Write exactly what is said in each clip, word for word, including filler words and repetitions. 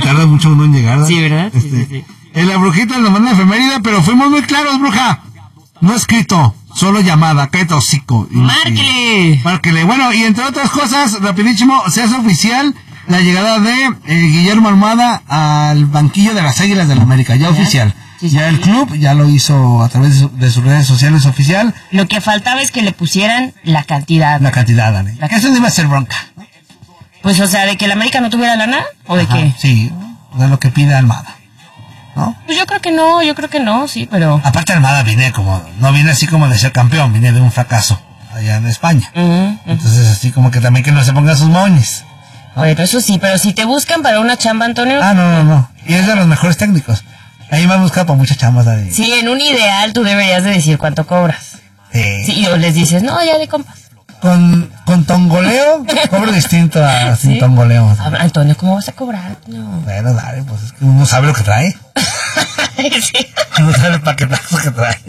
tarda mucho uno en llegar. Sí, ¿verdad? Este, sí, sí, sí. En la brujita nos manda efeméride, pero fuimos muy claros, bruja. No escrito, solo llamada, cállate hocico. ¡Márquele! Márquele. Bueno, y entre otras cosas, rapidísimo, se hace oficial la llegada de eh, Guillermo Almada al banquillo de las Águilas del la América, ya, ¿ya? Oficial. Sí, sí, ya el club ya lo hizo a través de, su, de sus redes sociales oficial. Lo que faltaba es que le pusieran la cantidad. La cantidad, dale. La que eso no iba a ser bronca. Pues, o sea, ¿de que la América no tuviera lana? ¿O de Ajá, qué? Sí, de lo que pide Almada, ¿no? Pues yo creo que no, yo creo que no, sí, pero... Aparte Almada viene como, no viene así como de ser campeón, viene de un fracaso allá en España. Uh-huh, uh-huh. Entonces así como que también que no se pongan sus moños. Oye, pero eso sí, pero si te buscan para una chamba, Antonio... Ah, no, no, no, y es de los mejores técnicos. Ahí me han buscado para muchas chambas. Ahí. Sí, en un ideal tú deberías de decir cuánto cobras. Sí. Sí, o les dices, no, ya de compas. Con, con tongoleo, cobro distinto a sin ¿sí? tongoleo. ¿Sí? Antonio, ¿cómo vas a cobrar? No. Bueno, dale, pues es que uno sabe lo que trae. Sí. Uno sabe el paquetazo que trae.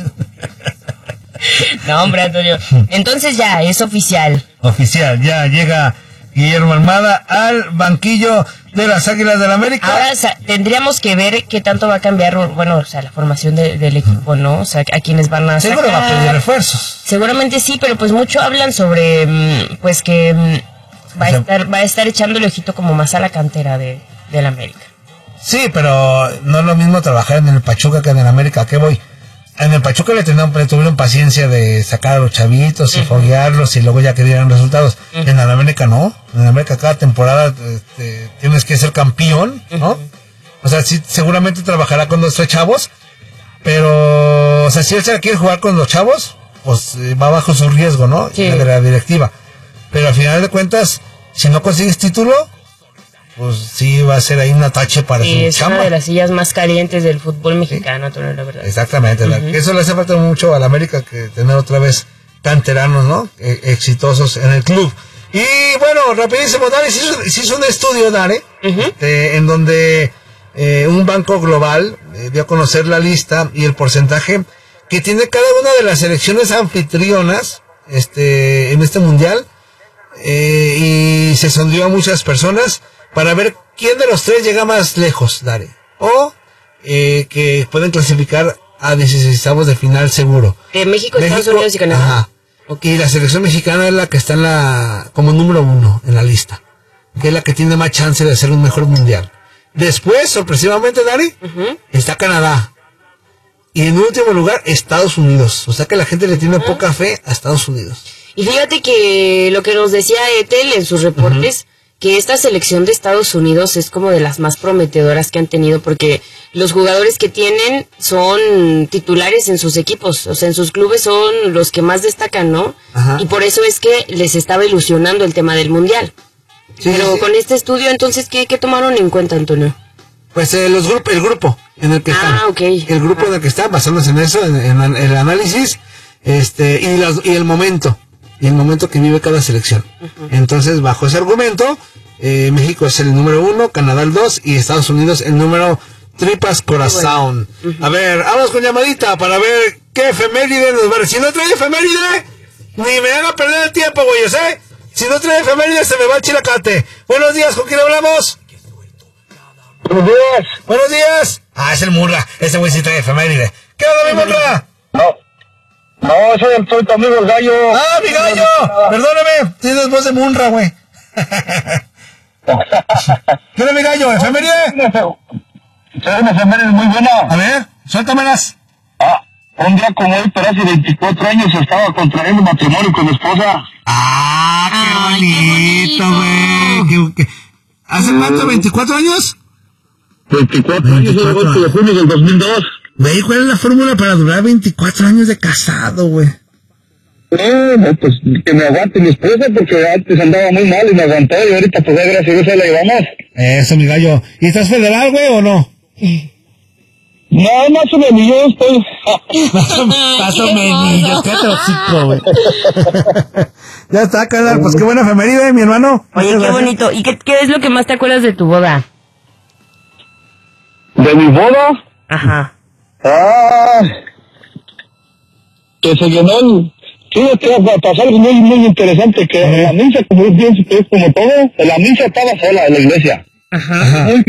No, hombre, Antonio. Entonces ya, es oficial. Oficial, ya llega Guillermo Almada al banquillo de las Águilas del la América. Ahora, o sea, tendríamos que ver qué tanto va a cambiar, bueno, o sea, la formación de, del equipo, ¿no? O sea, a quienes van a sacar. Seguro va a pedir refuerzos. Seguramente sí, pero pues mucho hablan sobre, pues que va a estar, va a estar echando el ojito como más a la cantera de, de la América. Sí, pero no es lo mismo trabajar en el Pachuca que en el América. ¿A qué voy? En el Pachuca le, tenían, le tuvieron paciencia de sacar a los chavitos y uh-huh. foguearlos y luego ya que dieran resultados. Uh-huh. En el América no. En el América cada temporada este, tienes que ser campeón, ¿no? Uh-huh. O sea, sí, seguramente trabajará con los tres chavos, pero, o sea, si él se quiere jugar con los chavos, pues eh, va bajo su riesgo, ¿no? Sí. De la directiva. Pero al final de cuentas, si no consigues título, pues sí va a ser ahí un atache para sí, su es chamba. Una de las sillas más calientes del fútbol mexicano, sí. Antonio, la verdad. Exactamente, uh-huh. Eso le hace falta mucho a la América, que tener otra vez canteranos, ¿no? Eh, exitosos en el club. Y bueno, rapidísimo, Dani, se hizo, se hizo un estudio, Dani, uh-huh. eh, en donde eh, un banco global eh, dio a conocer la lista y el porcentaje que tiene cada una de las selecciones anfitrionas este, en este mundial, eh, y se sondeó a muchas personas para ver quién de los tres llega más lejos, Dare, o eh, que pueden clasificar a dieciseisavos de final seguro. De México, México, Estados Unidos y Canadá. Ajá. Okay. Y la selección mexicana es la que está en la como número uno en la lista, que es la que tiene más chance de hacer un mejor mundial. Después, sorpresivamente, Dare, uh-huh. está Canadá. Y en último lugar, Estados Unidos. O sea que la gente le tiene uh-huh. poca fe a Estados Unidos. Y fíjate que lo que nos decía Ethel en sus reportes, uh-huh. que esta selección de Estados Unidos es como de las más prometedoras que han tenido, porque los jugadores que tienen son titulares en sus equipos, o sea, en sus clubes son los que más destacan, ¿no? Ajá. Y por eso es que les estaba ilusionando el tema del Mundial. Sí, Pero sí. con este estudio, entonces, ¿qué, qué tomaron en cuenta, Antonio? Pues eh, los grupos, el grupo en el que están. Ah, okay. El grupo en el que están, basándose en eso, en, en, en el análisis, este, y, las, y el momento, y el momento que vive cada selección. Uh-huh. Entonces, bajo ese argumento, eh, México es el número uno, Canadá el dos, y Estados Unidos el número tripas corazón. Bueno. Uh-huh. A ver, vamos con llamadita para ver qué efeméride nos va a decir. Si no trae efeméride, ni me haga perder el tiempo, güeyes, ¿eh? Si no trae efeméride, se me va el chilacate. Buenos días, ¿con quién hablamos? Buenos días. Buenos días. Ah, es el Murra. Ese güey sí trae efeméride. ¿Qué onda, mi Murra? No. No, soy, el, soy tu amigo el gallo. ¡Ah, mi gallo! Perdóname. Tienes voz de Munra, güey. ¿Qué onda, mi gallo? ¿Efeméride? Trae una efeméride muy buena. A ver, suéltamelas. Ah, un día como hoy, pero hace veinticuatro años estaba contrayendo matrimonio con mi esposa. Ah, qué bonito, güey. ¿Qué, qué? ¿Hace cuánto? ¿veinticuatro años? veinticuatro años, el agosto de junio del dos mil dos. Güey, ¿cuál es la fórmula para durar veinticuatro años de casado, güey? No, no, pues que me aguante mi esposa, porque antes andaba muy mal y me aguantó, y ahorita pues gracias a Dios la llevamos. Eso, mi gallo. ¿Y estás federal, güey, o no? No, más o menos, yo estoy... Más o menos, qué trocico, güey. Ya está, carnal, pues qué buena efeméride, mi hermano. Oye, qué bonito. ¿Y qué, qué es lo que más te acuerdas de tu boda? ¿De mi boda? Ajá. Ah, que se llenó el... Fíjate, pasó algo muy, muy interesante, que en la misa, como yo pienso que es como todo, la misa estaba sola en la iglesia. Ajá. Muy